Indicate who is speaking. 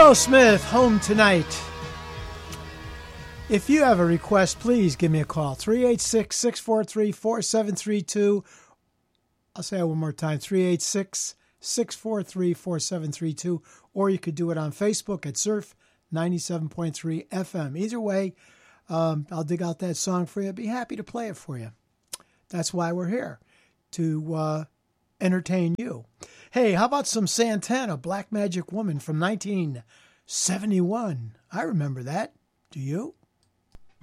Speaker 1: Aerosmith, Home Tonight. If you have a request, please give me a call. 386-643-4732. I'll say it one more time. 386-643-4732. Or you could do it on Facebook at Surf 97.3 FM. Either way, I'll dig out that song for you. I'd be happy to play it for you. That's why we're here, to entertain you. Hey, how about some Santana, Black Magic Woman from 1971? I remember that. Do you?